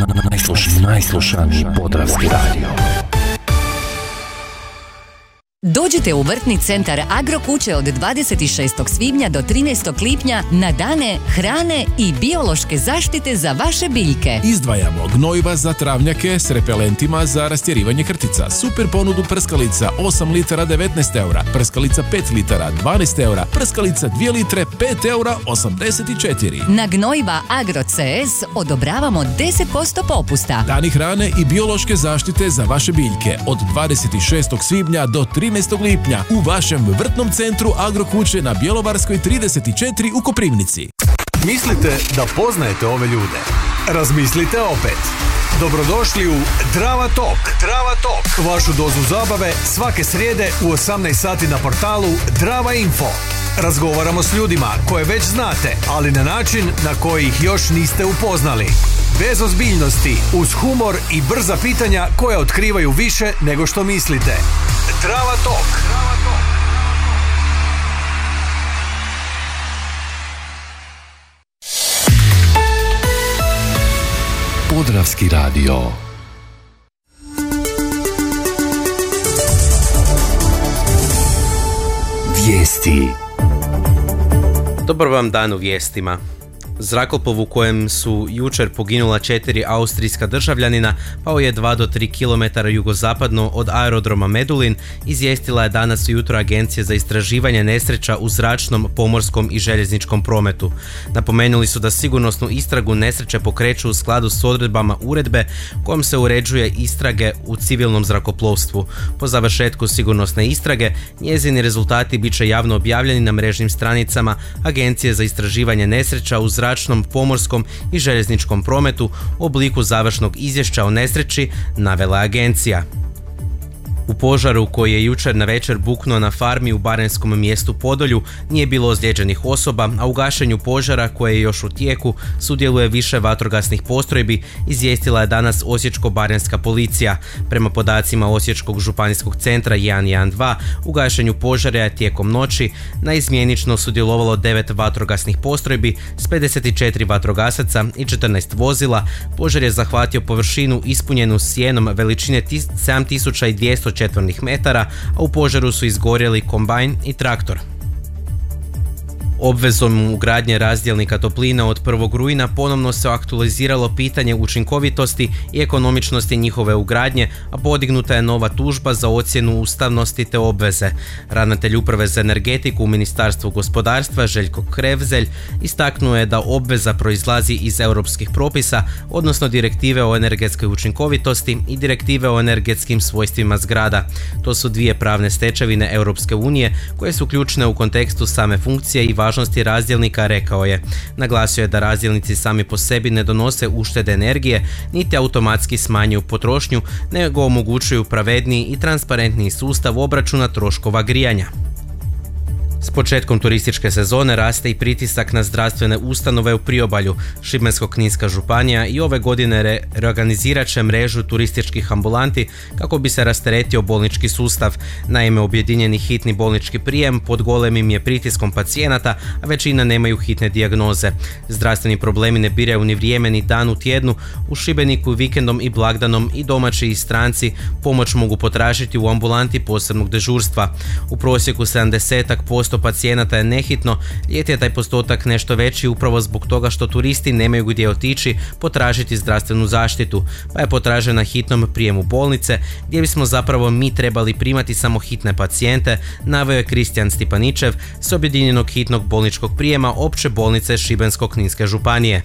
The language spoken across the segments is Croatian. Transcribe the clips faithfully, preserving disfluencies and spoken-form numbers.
Najslušaniji, najslušaniji Podravski radio. Dođite u vrtni centar Agrokuće od dvadeset šestog svibnja do trinaestog lipnja na dane hrane i biološke zaštite za vaše biljke. Izdvajamo gnojiva za travnjake s repelentima za rastjerivanje krtica. Super ponudu prskalica osam litara devetnaest eura, prskalica pet litara dvanaest eura, prskalica dvije litre pet eura osamdeset četiri. Na gnojiva Agro C S odobravamo deset posto popusta. Dani hrane i biološke zaštite za vaše biljke od dvadeset šestog svibnja do trinaestog lipnja u vašem vrtnom centru Agrokuće na Bjelovarskoj trideset četiri u Koprivnici. Mislite da poznajete ove ljude? Razmislite opet. Dobrodošli u Drava Talk. Drava Talk. Vašu dozu zabave svake srijede u osamnaest sati na portalu Drava Info. Razgovaramo s ljudima koje već znate, ali na način na koji ih još niste upoznali. Bez ozbiljnosti, uz humor i brza pitanja koja otkrivaju više nego što mislite. Drava Talk. Podravski radio. Vijesti. Dobar vam dan u vijestima. Zrakoplov u kojem su jučer poginula četiri austrijska državljanina pao je dva do tri kilometara jugozapadno od aerodroma Medulin, izvijestila je danas ujutro Agencija za istraživanje nesreća u zračnom, pomorskom i željezničkom prometu. Napomenuli su da sigurnosnu istragu nesreće pokreću u skladu s odredbama uredbe kojom se uređuje istrage u civilnom zrakoplovstvu. Po završetku sigurnosne istrage, njezini rezultati bit će javno objavljeni na mrežnim stranicama Agencije za istraživanje nesreća u zračnom, pomorskom i željezničkom prometu u obliku završnog izvješća o nesreći, navela agencija. U požaru koji je jučer navečer buknuo na farmi u baranjskom mjestu Podolju nije bilo ozlijeđenih osoba, a u gašenju požara koje je još u tijeku sudjeluje više vatrogasnih postrojbi, izvijestila je danas Osječko-baranjska policija. Prema podacima Osječkog županijskog centra jedan jedan dva, u gašenju požara je tijekom noći naizmjenično sudjelovalo devet vatrogasnih postrojbi s pedeset četiri vatrogasaca i četrnaest vozila. Požar je zahvatio površinu ispunjenu sjenom veličine sedam tisuća dvjesto četvornih metara, a u požaru su izgorjeli kombajn i traktor. Obvezom ugradnje razdjelnika topline od prvog rujna ponovno se aktualiziralo pitanje učinkovitosti i ekonomičnosti njihove ugradnje, a podignuta je nova tužba za ocjenu ustavnosti te obveze. Ravnatelj uprave za energetiku u Ministarstvu gospodarstva Željko Krevzelj istaknuo je da obveza proizlazi iz europskih propisa, odnosno direktive o energetskoj učinkovitosti i direktive o energetskim svojstvima zgrada. To su dvije pravne stečevine Europske unije koje su ključne u kontekstu same funkcije i važnosti razdjelnika, rekao je. Naglasio je da razdjelnici sami po sebi ne donose uštede energije, niti automatski smanjuju potrošnju, nego omogućuju pravedniji i transparentniji sustav obračuna troškova grijanja. S početkom turističke sezone raste i pritisak na zdravstvene ustanove u priobalju. Šibensko-kninska županija i ove godine re- reorganizirat će mrežu turističkih ambulanti kako bi se rasteretio bolnički sustav. Naime, objedinjeni hitni bolnički prijem pod golemim je pritiskom pacijenata, a većina nemaju hitne dijagnoze. Zdravstveni problemi ne biraju ni vrijeme ni dan u tjednu. U Šibeniku vikendom i blagdanom i domaći i stranci pomoć mogu potražiti u ambulanti posebnog dežurstva. U prosjeku sedamdeset posto pacijenata je nehitno, ljeti je taj postotak nešto veći upravo zbog toga što turisti nemaju gdje otići potražiti zdravstvenu zaštitu, pa je potražena hitnom prijemu bolnice, gdje bismo zapravo mi trebali primati samo hitne pacijente, naveo je Kristijan Stipaničev s objedinjenog hitnog bolničkog prijema opće bolnice Šibensko-kninske županije.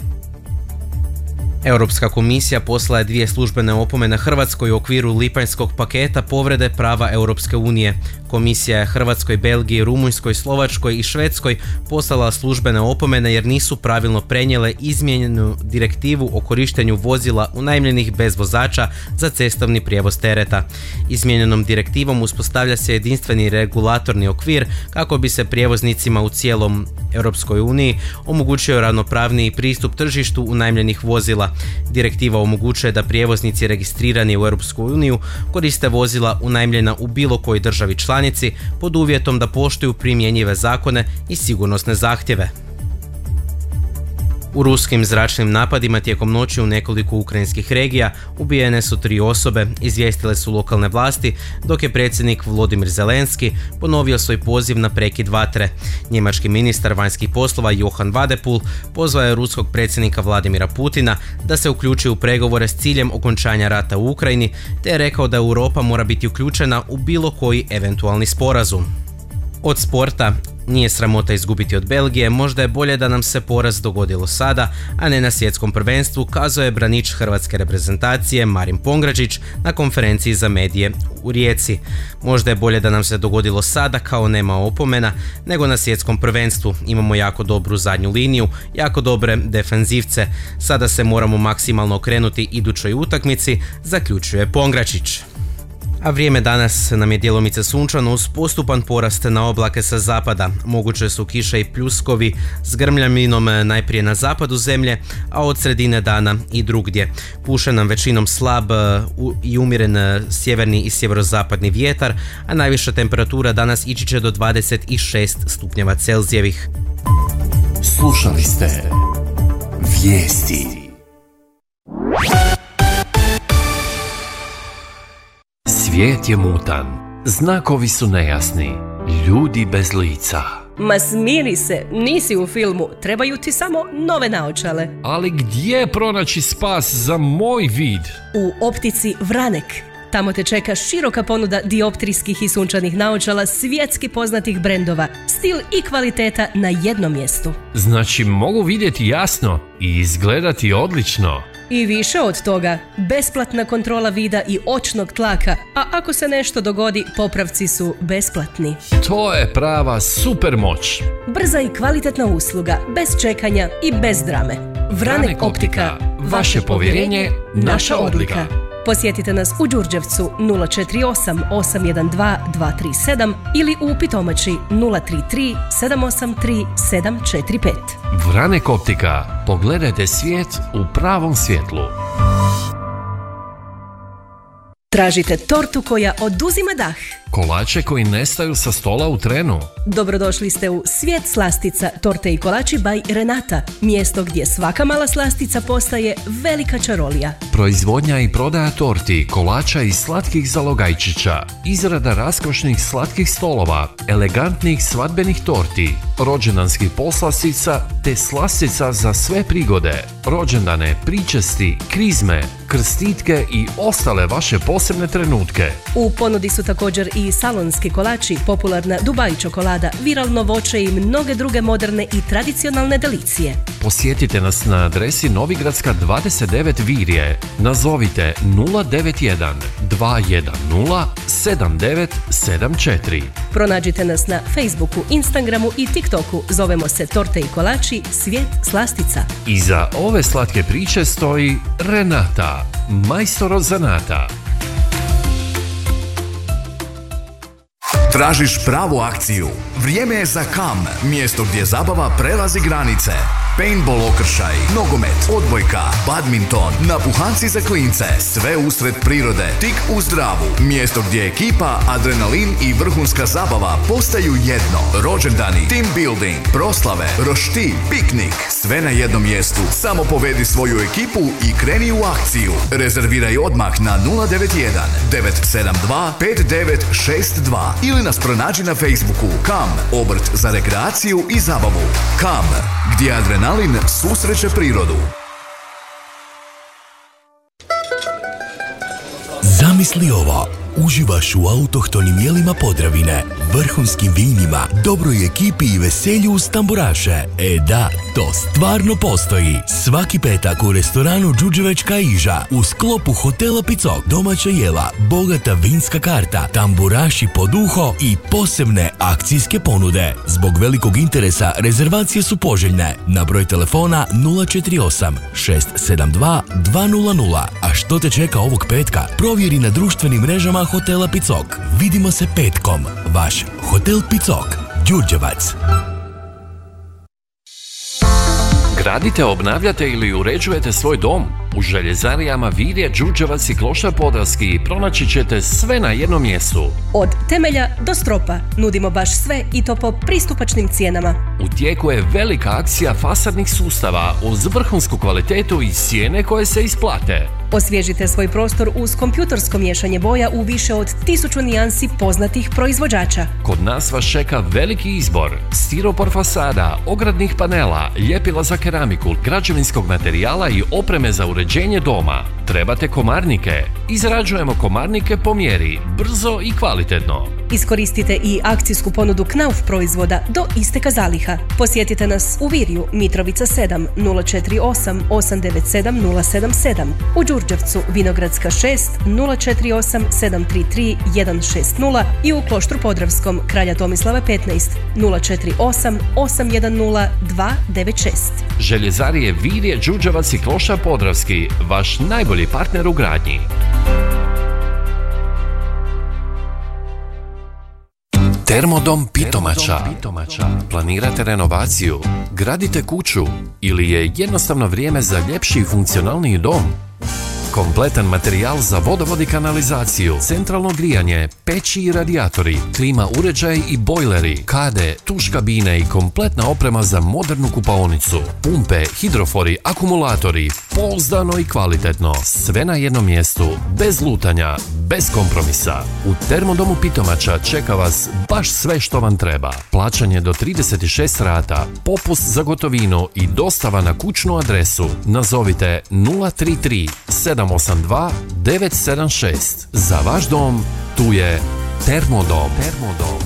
Europska komisija poslala je dvije službene opomene Hrvatskoj u okviru lipanjskog paketa povrede prava Europske unije. Komisija je Hrvatskoj, Belgiji, Rumunjskoj, Slovačkoj i Švedskoj poslala službene opomene jer nisu pravilno prenijele izmijenjenu direktivu o korištenju vozila unajmljenih bez vozača za cestovni prijevoz tereta. Izmijenjenom direktivom uspostavlja se jedinstveni regulatorni okvir kako bi se prijevoznicima u cijelom Europskoj uniji omogućio ravnopravniji pristup tržištu unajmljenih vozila. Direktiva omogućuje da prijevoznici registrirani u Europsku uniju koriste vozila unajmljena u bilo kojoj državi članici pod uvjetom da poštuju primjenjive zakone i sigurnosne zahtjeve. U ruskim zračnim napadima tijekom noći u nekoliko ukrajinskih regija ubijene su tri osobe, izvijestile su lokalne vlasti, dok je predsjednik Volodymyr Zelenski ponovio svoj poziv na prekid vatre. Njemački ministar vanjskih poslova Johann Wadephul pozvao je ruskog predsjednika Vladimira Putina da se uključi u pregovore s ciljem okončanja rata u Ukrajini, te je rekao da Europa mora biti uključena u bilo koji eventualni sporazum. Od sporta: nije sramota izgubiti od Belgije, možda je bolje da nam se poraz dogodilo sada, a ne na svjetskom prvenstvu, kazao je branič hrvatske reprezentacije Marin Pongrađić na konferenciji za medije u Rijeci. Možda je bolje da nam se dogodilo sada kao nema opomena, nego na svjetskom prvenstvu. Imamo jako dobru zadnju liniju, jako dobre defanzivce. Sada se moramo maksimalno okrenuti idućoj utakmici, zaključuje Pongrađić. A vrijeme danas nam je djelomice sunčano uz postupan porast na oblake sa zapada. Moguće su kiše i pljuskovi s grmljaminom najprije na zapadu zemlje, a od sredine dana i drugdje. Puše nam većinom slab i umjeren sjeverni i sjeverozapadni vjetar, a najviša temperatura danas ići će do dvadeset šest stupnjeva Celzijevih. Slušali ste vijesti. Svijet je mutan, znakovi su nejasni, ljudi bez lica. Ma smiri se, nisi u filmu, trebaju ti samo nove naočale. Ali gdje pronaći spas za moj vid? U optici Vranek. Tamo te čeka široka ponuda dioptrijskih i sunčanih naočala svjetski poznatih brendova, stil i kvaliteta na jednom mjestu. Znači mogu vidjeti jasno i izgledati odlično. I više od toga, besplatna kontrola vida i očnog tlaka, a ako se nešto dogodi, popravci su besplatni. To je prava super moć. Brza i kvalitetna usluga, bez čekanja i bez drame. Vranek Optika, vaše povjerenje, naša odlika. Posjetite nas u Đurđevcu nula četiri osam osam jedan dva dva tri sedam ili u Pitomači nula tri tri sedam osam tri sedam četiri pet. Vranek Optika. Pogledajte svijet u pravom svjetlu. Tražite tortu koja oduzima dah. Kolače koji nestaju sa stola u trenu. Dobrodošli ste u Svijet slastica, torte i kolači by Renata. Mjesto gdje svaka mala slastica postaje velika čarolija. Proizvodnja i prodaja torti, kolača i slatkih zalogajčića. Izrada raskošnih slatkih stolova, elegantnih svadbenih torti, rođendanskih poslastica te slastica za sve prigode. Rođendane, pričesti, krizme, krstitke i ostale vaše posebne trenutke. U ponudi su također i salonski kolači, popularna Dubai čokolada, viralno voće i mnoge druge moderne i tradicionalne delicije. Posjetite nas na adresi Novigradska dvadeset devet Virje. Nazovite nula devet jedan dva jedan nula sedam devet sedam četiri. Pronađite nas na Facebooku, Instagramu i TikToku. Zovemo se Torte i kolači Svijet slastica. Iza ove slatke priče stoji Renata, majstor od zanata. Tražiš pravu akciju? Vrijeme je za Kam, mjesto gdje zabava prelazi granice. Paintball okršaj, nogomet, odbojka, badminton, napuhanci za klince, sve usred prirode, tik uz Dravu. Mjesto gdje ekipa, adrenalin i vrhunska zabava postaju jedno. Rođendani, team building, proslave, roštilj, piknik, sve na jednom mjestu. Samo povedi svoju ekipu i kreni u akciju. Rezerviraj odmah na nula devet jedan devet sedam dva pet devet šest dva ili nas pronađi na Facebooku. Kam, obrt za rekreaciju i zabavu. Kam, gdje adrenalin susreće prirodu. Zamisli ovo. Uživaš u autohtonim jelima Podravine, vrhunskim vinima, dobroj ekipi i veselju uz tamburaše. E da, to stvarno postoji. Svaki petak u restoranu Đurđevečka Iža u sklopu hotela Picok domaća jela, bogata vinska karta, tamburaši pod uho i posebne akcijske ponude. Zbog velikog interesa rezervacije su poželjne. Na broj telefona nula četiri osam šest sedam dva dva nula nula. A što te čeka ovog petka? Provjeri na društvenim mrežama Hotela Picok. Vidimo se petkom. Vaš Hotel Picok, Đurđevac. Gradite, obnavljate ili uređujete svoj dom? U željezarijama Virje, Đurđevac i Kloštar Podravski pronaći ćete sve na jednom mjestu. Od temelja do stropa nudimo baš sve i to po pristupačnim cijenama. U tijeku je velika akcija fasadnih sustava uz vrhunsku kvalitetu i cijene koje se isplate. Osvježite svoj prostor uz kompjutorsko miješanje boja u više od tisuću nijansi poznatih proizvođača. Kod nas vas čeka veliki izbor stiropor fasada, ogradnih panela, ljepila za keramiku, građevinskog materijala i opreme za uređenje doma. Trebate komarnike? Izrađujemo komarnike po mjeri, brzo i kvalitetno. Iskoristite i akcijsku ponudu Knauf proizvoda do isteka zaliha. Posjetite nas u Virju, Mitrovica sedam, nula četiri osam osam devet sedam nula sedam sedam, u Đurđevcu, Vinogradska šest, nula četiri osam sedam tri tri jedan šest nula i u Kloštru Podravskom, Kralja Tomislava petnaest, nula četiri osam osam jedan nula dva devet šest. Željezarije Virje, Đurđevac i Kloštar Podravski, vaš najbolji partner u gradnji. Termodom Pitomača. Planirate renovaciju, gradite kuću ili je jednostavno vrijeme za ljepši i funkcionalniji dom? Kompletan materijal za vodovod i kanalizaciju, centralno grijanje, peći i radijatori, klima uređaj i bojleri, kade, tuš kabine i kompletna oprema za modernu kupaonicu, pumpe, hidrofori, akumulatori, pouzdano i kvalitetno, sve na jednom mjestu, bez lutanja, bez kompromisa. U Termodomu Pitomača čeka vas baš sve što vam treba. Plaćanje do trideset šest rata, popust za gotovinu i dostava na kućnu adresu. Nazovite nula tri tri sedam osam dva devet sedam šest. Za vaš dom tu je Termodom. Termodom.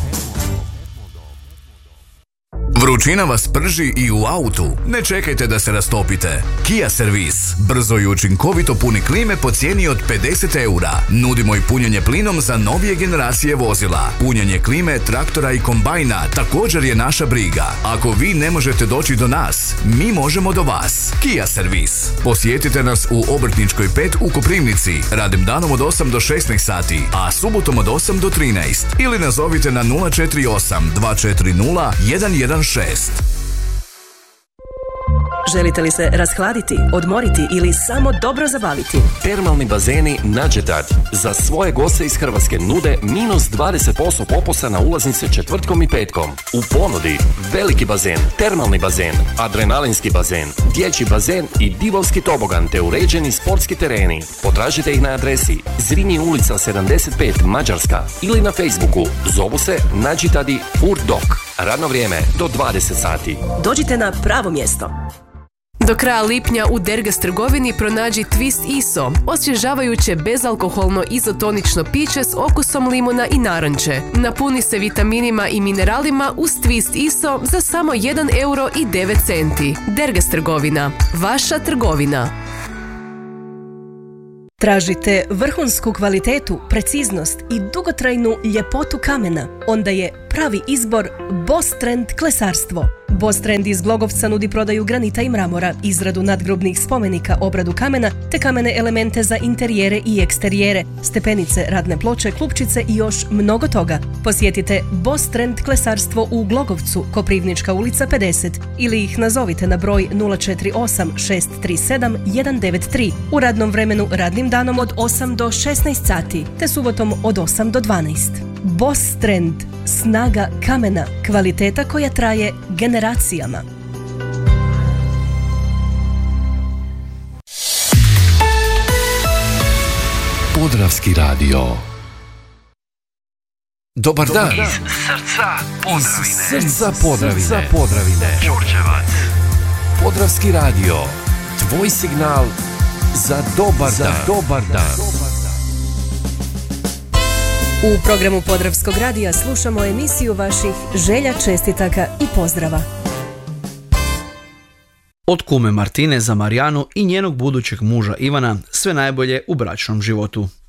Vrućina vas prži i u autu. Ne čekajte da se rastopite. Kia Servis. Brzo i učinkovito puni klime po cijeni od pedeset eura. Nudimo i punjenje plinom za novije generacije vozila. Punjenje klime, traktora i kombajna također je naša briga. Ako vi ne možete doći do nas, mi možemo do vas. Kia Servis. Posjetite nas u Obrtničkoj pet u Koprivnici. Radim danom od osam do šesnaest sati, a subotom od osam do trinaest. Ili nazovite na nula četiri osam dva četiri nula jedan jedan šest. Želite li se rashladiti, odmoriti ili samo dobro zabaviti? Termalni bazeni Nađetad za svoje goste iz Hrvatske nude minus dvadeset posto popusta na ulaznice četvrtkom i petkom. U ponudi veliki bazen, termalni bazen, adrenalinski bazen, dječji bazen i divovski tobogan te uređeni sportski tereni. Potražite ih na adresi Zrinji ulica sedamdeset pet Mađarska ili na Facebooku. Zovu se Nađetadi Furdok. Radno vrijeme do dvadeset sati. Dođite na pravo mjesto. Do kraja lipnja u Dergas trgovini pronađi Twist iso, osvježavajuće bezalkoholno izotonično piće s okusom limuna i naranče. Napuni se vitaminima i mineralima uz Twist iso za samo jedan euro i devet centi. Dergas trgovina, vaša trgovina. Tražite vrhunsku kvalitetu, preciznost i dugotrajnu ljepotu kamena? Onda je pravi izbor Boss Trend klesarstvo. Boss Trend iz Glogovca nudi prodaju granita i mramora, izradu nadgrobnih spomenika, obradu kamena te kamene elemente za interijere i eksterijere, stepenice, radne ploče, klupčice i još mnogo toga. Posjetite Boss Trend klesarstvo u Glogovcu, Koprivnička ulica pedeset ili ih nazovite na broj nula četiri osam šest tri sedam jedan devet tri u radnom vremenu radnim danom od osam do šesnaest sati te subotom od osam do dvanaest. Boss Trend, snaga kamena, kvaliteta koja traje generacijama. Podravski radio. Dobar dan. Iz srca Podravine. Srca Podravine. Srca Podravine. Đurđevac. Podravski radio. Tvoj signal za dobar za dan. Dobar dan. U programu Podravskog radija slušamo emisiju vaših želja, čestitaka i pozdrava. Od kume Martine za Marijanu i njenog budućeg muža Ivana sve najbolje u bračnom životu.